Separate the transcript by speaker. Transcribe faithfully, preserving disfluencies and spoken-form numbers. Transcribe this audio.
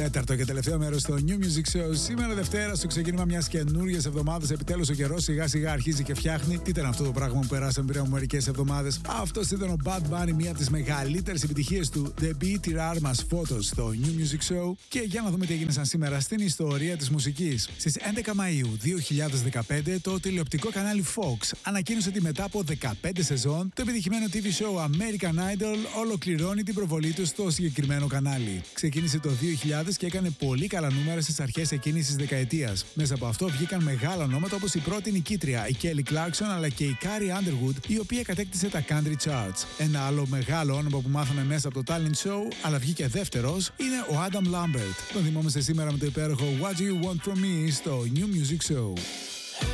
Speaker 1: Τέταρτο και τελευταίο μέρος στο New Music Show. Σήμερα Δευτέρα, στο ξεκίνημα μιας καινούργιας εβδομάδας. Επιτέλους ο καιρός σιγά σιγά αρχίζει και φτιάχνει. Τι ήταν αυτό το πράγμα που περάσαμε πριν από μερικές εβδομάδες? Αυτός ήταν ο Bad Bunny, μία από τις μεγαλύτερες επιτυχίες του, The μπι τι αρ Mas Photos, στο New Music Show. Και για να δούμε τι έγινε σαν σήμερα στην ιστορία της μουσικής. Στις έντεκα Μαΐου δύο χιλιάδες δεκαπέντε, το τηλεοπτικό κανάλι Fox ανακοίνωσε ότι μετά από δεκαπέντε σεζόν, το επιτυχημένο τι βι show American Idol ολοκληρώνει την προβολή του στο συγκεκριμένο κανάλι. Ξεκίνησε το δύο χιλιάδες και έκανε πολύ καλά νούμερα στις αρχές εκείνης της δεκαετίας. Μέσα από αυτό βγήκαν μεγάλα ονόματα όπως η πρώτη νικήτρια, η Kelly Clarkson, αλλά και η Carrie Underwood, η οποία κατέκτησε τα Country Charts. Ένα άλλο μεγάλο όνομα που μάθαμε μέσα από το Talent Show, αλλά βγήκε δεύτερος, είναι ο Adam Lambert. Τον θυμόμαστε σήμερα με το υπέροχο What Do You Want From Me στο New Music Show.